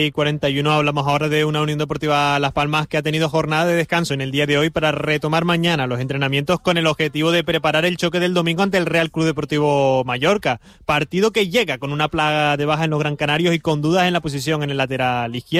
Y 41 hablamos ahora de una Unión Deportiva Las Palmas que ha tenido jornada de descanso en el día de hoy para retomar mañana los entrenamientos con el objetivo de preparar el choque del domingo ante el Real Club Deportivo Mallorca. Partido que llega con una plaga de baja en los Gran Canarios y con dudas en la posición en el lateral izquierdo.